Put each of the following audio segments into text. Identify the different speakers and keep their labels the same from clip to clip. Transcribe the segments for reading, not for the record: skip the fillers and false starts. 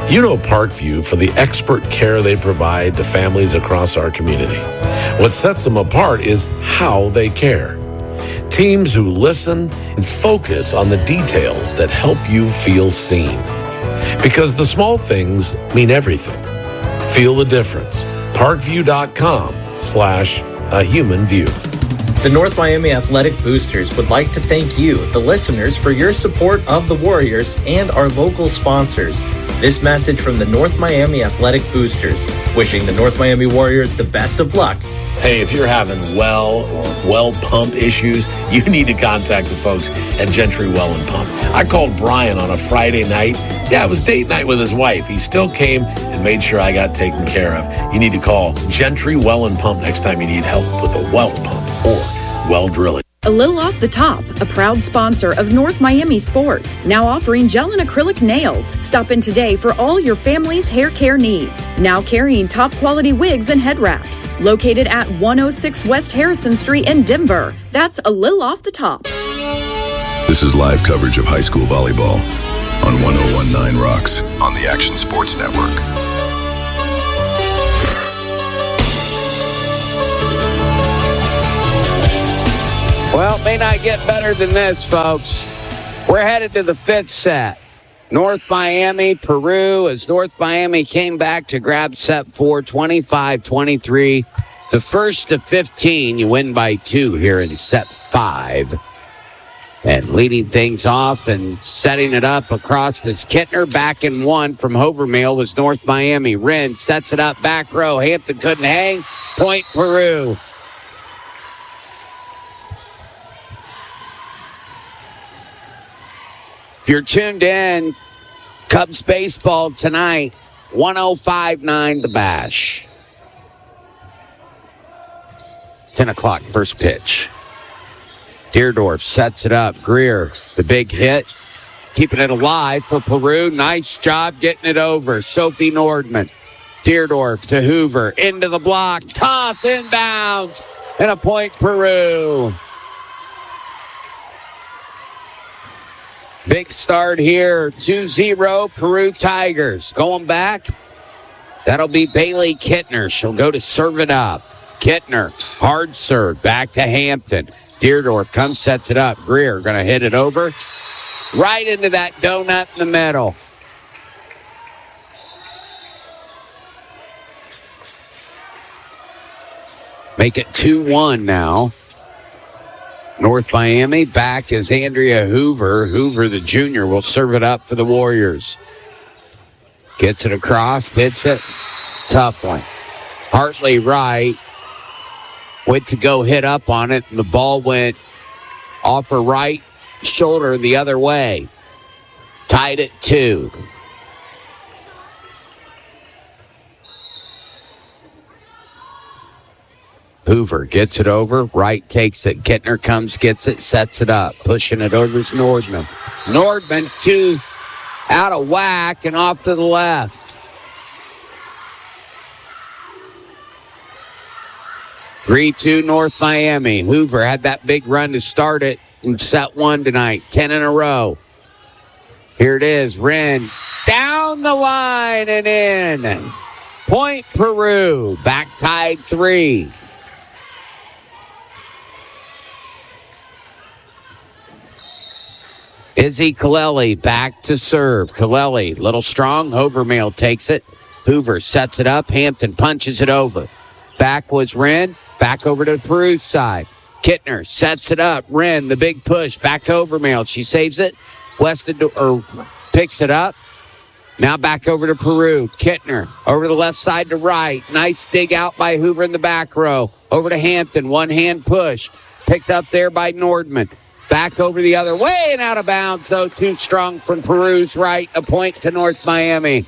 Speaker 1: You know Parkview for the expert care they provide to families across our community. What sets them apart is how they care. Teams who listen and focus on the details that help you feel seen. Because the small things mean everything. Feel the difference. Parkview.com/a-human-view.
Speaker 2: The North Miami Athletic Boosters would like to thank you, the listeners, for your support of the Warriors and our local sponsors. This message from the North Miami Athletic Boosters, wishing the North Miami Warriors the best of luck.
Speaker 1: Hey, if you're having well or well pump issues, you need to contact the folks at Gentry Well and Pump. I called Brian on a Friday night. Yeah, it was date night with his wife. He still came and made sure I got taken care of. You need to call Gentry Well and Pump next time you need help with a well pump or well drilling.
Speaker 3: A Little Off the Top, a proud sponsor of North Miami Sports, now offering gel and acrylic nails. Stop in today for all your family's hair care needs. Now carrying top quality wigs and head wraps. Located at 106 West Harrison Street in Denver. That's A Little Off the Top.
Speaker 4: This is live coverage of high school volleyball on 101.9 Rocks on the Action Sports Network.
Speaker 5: Well, it may not get better than this, folks. We're headed to the fifth set. North Miami, Peru, as North Miami came back to grab set 4, 25-23. The first of 15, you win by 2 here in set 5. And leading things off and setting it up across is Kittner. Back in 1 from Hovermail was North Miami. Wren sets it up back row. Hampton couldn't hang. Point Peru. If you're tuned in, Cubs baseball tonight, 105.9 The Bash. 10 o'clock, first pitch. Deerdorf sets it up. Greer, the big hit. Keeping it alive for Peru. Nice job getting it over. Sophie Nordman. Deerdorf to Hoover. Into the block. Tough inbounds. And a point, Peru. Big start here, 2-0, Peru Tigers. Going back, that'll be Bailey Kittner. She'll go to serve it up. Kittner, hard serve, back to Hampton. Deerdorf comes, sets it up. Greer going to hit it over. Right into that donut in the middle. Make it 2-1 now. North Miami, back is Andrea Hoover. Hoover, the junior, will serve it up for the Warriors. Gets it across, hits it. Tough one. Hartley right. Went to go hit up on it, and the ball went off her right shoulder the other way. Tied at 2. Hoover gets it over. Wright takes it. Kittner comes, gets it, sets it up. Pushing it over is Nordman. Nordman, 2 out of whack and off to the left. 3-2 North Miami. Hoover had that big run to start it in set 1 tonight. 10 in a row. Here it is. Wren down the line and in. Point Peru. Back tied 3. Izzy Kaleli back to serve. Kaleli, little strong. Hovermail takes it. Hoover sets it up. Hampton punches it over. Back was Wren. Back over to Peru's side. Kittner sets it up. Wren, the big push. Back to Hovermail. She saves it. Weston picks it up. Now back over to Peru. Kittner over the left side to right. Nice dig out by Hoover in the back row. Over to Hampton. One-hand push. Picked up there by Nordman. Back over the other way and out of bounds, though. Too strong from Peru's right. A point to North Miami.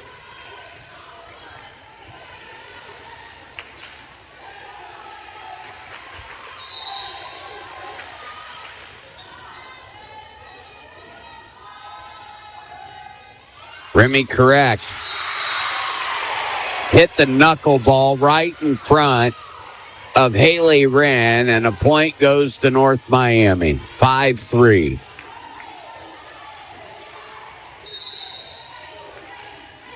Speaker 5: Remy correct. Hit the knuckleball right in front of Haley Wren, and a point goes to North Miami. 5-3.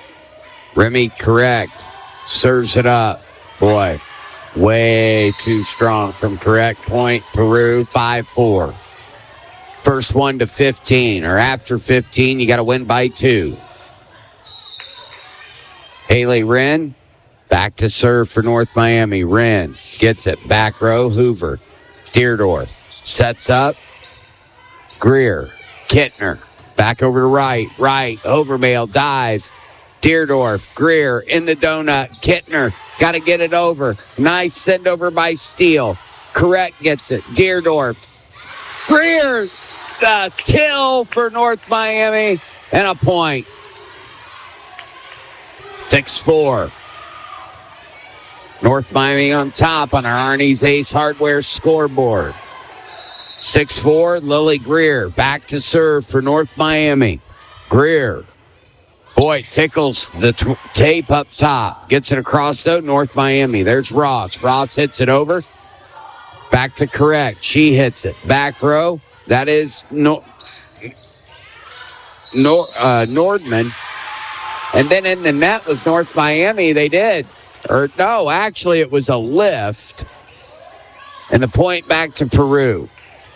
Speaker 5: Remy correct. Serves it up. Boy, way too strong from correct point. Peru 5-4. First one to 15, or after 15, you got to win by 2. Haley Wren, back to serve for North Miami. Wren gets it. Back row, Hoover. Deerdorf sets up. Greer. Kittner. Back over to right. Right. Overmail dives. Deerdorf. Greer in the donut. Kittner. Got to get it over. Nice send over by Steele. Correct gets it. Deerdorf. Greer. The kill for North Miami. And a point. 6-4. North Miami on top on our Arnie's Ace Hardware scoreboard. 6-4, Lily Greer back to serve for North Miami. Greer, boy, tickles the tape up top. Gets it across though, North Miami. There's Ross. Ross hits it over. Back to correct. She hits it. Back row. That is Nordman. And then in the net was North Miami. They did. Or no, actually it was a lift. And the point back to Peru.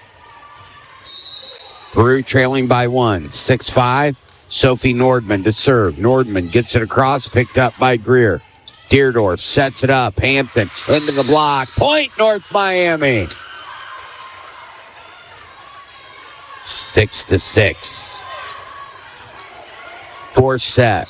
Speaker 5: Peru trailing by 1. 6-5. Sophie Nordman to serve. Nordman gets it across, picked up by Greer. Deerdorf sets it up. Hampton into the block. Point North Miami. 6-6. 4 set.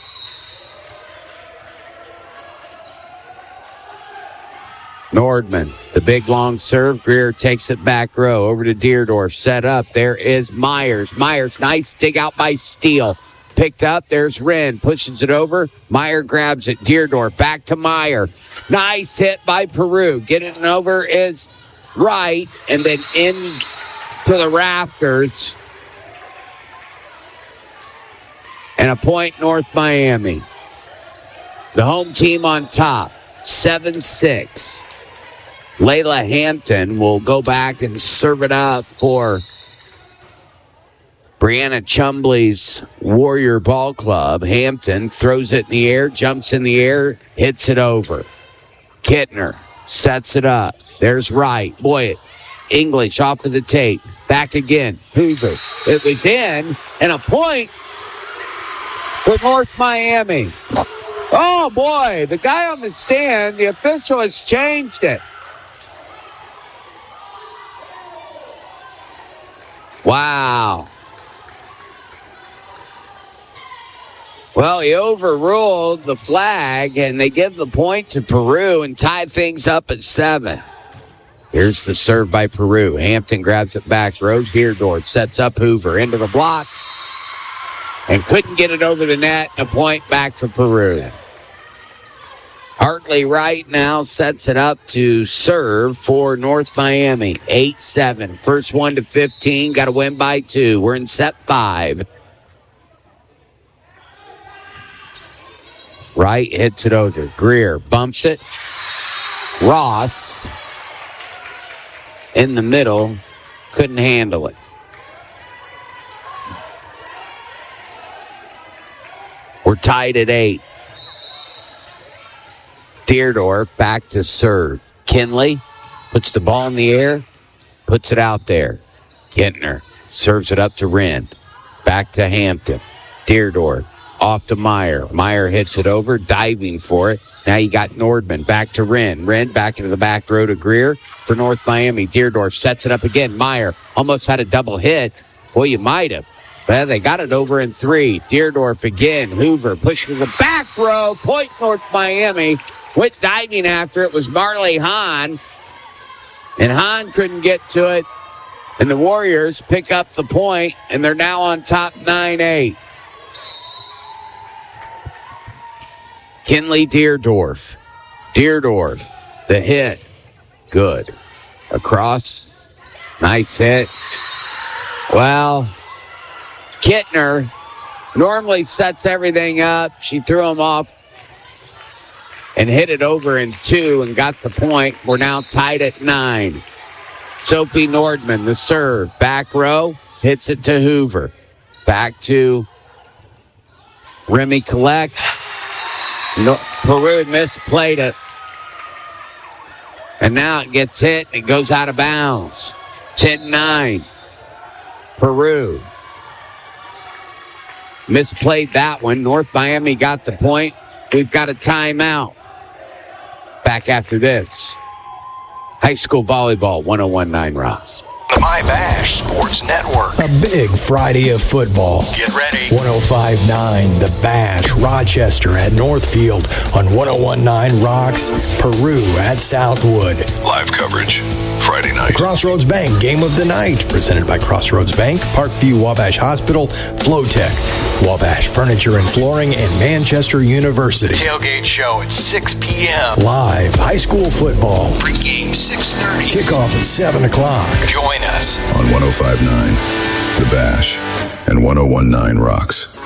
Speaker 5: Nordman, the big long serve. Greer takes it back row over to Deerdorf. Set up. There is Myers. Myers, nice dig out by Steele. Picked up. There's Wren. Pushes it over. Meyer grabs it. Deerdorf back to Meyer. Nice hit by Peru. Getting it over is right. And then in to the rafters. And a point North Miami. The home team on top. 7-6. Layla Hampton will go back and serve it up for Brianna Chumbley's Warrior Ball Club. Hampton throws it in the air, jumps in the air, hits it over. Kittner sets it up. There's Wright. Boy, English off of the tape. Back again. Hoover. It was in, and a point for North Miami. Oh, boy, the guy on the stand, the official has changed it. Wow. Well, he overruled the flag, and they give the point to Peru and tie things up at 7. Here's the serve by Peru. Hampton grabs it back. Rose Deerdorf sets up Hoover into the block and couldn't get it over the net. A point back to Peru. Hartley Wright now sets it up to serve for North Miami. 8-7. First one to 15. Got to win by 2. We're in set 5. Wright hits it over. Greer bumps it. Ross in the middle. Couldn't handle it. We're tied at 8. Deerdorf back to serve. Kinley puts the ball in the air, puts it out there. Kittner serves it up to Wren. Back to Hampton. Deerdorf off to Meyer. Meyer hits it over, diving for it. Now you got Nordman back to Wren. Wren back into the back row to Greer for North Miami. Deerdorf sets it up again. Meyer almost had a double hit. Well, you might have. But they got it over in 3. Deerdorf again. Hoover pushing the back row. Point North Miami. Went diving after it was Marley Hahn. And Hahn couldn't get to it. And the Warriors pick up the point, and they're now on top 9-8. Kinley Deerdorf. Deerdorf, the hit. Good. Across. Nice hit. Well, Kittner normally sets everything up. She threw him off and hit it over in 2 and got the point. We're now tied at 9. Sophie Nordman, the serve. Back row, hits it to Hoover. Back to Remy Collect. Peru misplayed it. And now it gets hit and it goes out of bounds. 10-9. Peru misplayed that one. North Miami got the point. We've got a timeout. Back after this. High school volleyball, 101.9 Rocks.
Speaker 6: The My Bash Sports Network.
Speaker 7: A big Friday of football.
Speaker 6: Get ready.
Speaker 7: 105.9 The Bash, Rochester at Northfield on 101.9 Rocks, Peru at Southwood.
Speaker 4: Live coverage, Friday night.
Speaker 7: Crossroads Bank Game of the Night, presented by Crossroads Bank, Parkview Wabash Hospital, Flowtech, Wabash Furniture and Flooring, and Manchester University.
Speaker 6: Tailgate show at 6 p.m.
Speaker 7: Live high school football.
Speaker 6: Pregame 6:30.
Speaker 7: Kickoff at 7 o'clock.
Speaker 6: Join us
Speaker 4: On 105.9 The Bash and 101.9 Rocks.